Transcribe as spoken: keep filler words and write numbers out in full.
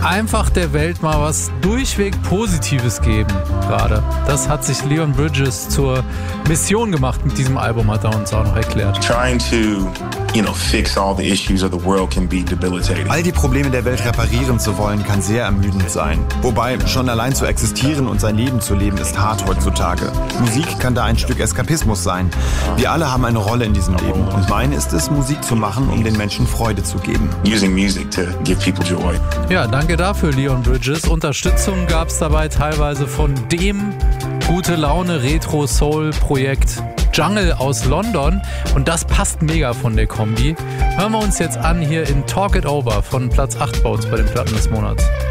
einfach der Welt mal was durchweg Positives geben gerade. Das hat sich Leon Bridges zur Mission gemacht mit diesem Album, hat er uns auch noch erklärt. Trying to, you know, fix all the issues of the world can be debilitating. All die Probleme der Welt reparieren zu wollen, kann sehr ermüdend sein. Wobei, schon allein zu existieren und sein Leben zu leben, ist hart heutzutage. Musik kann da ein Stück Eskapismus sein. Wir alle haben eine Rolle in diesem Leben. Und meine ist es, Musik zu machen, um den Menschen Freude zu geben. Using music to give people joy. Ja, danke dafür, Leon Bridges. Unterstützung gab es dabei teilweise von dem gute Laune Retro-Soul-Projekt Jungle aus London. Und das passt mega von der Kombi. Hören wir uns jetzt an hier in Talk It Over von Platz acht bei uns bei den Platten des Monats.